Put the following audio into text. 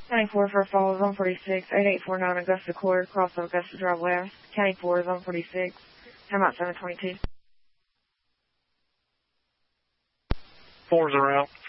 County 4 for Falls, 146, 8849 Augusta Court, cross of Augusta Drive West. County 4 is 146, time out 722. 4's are out.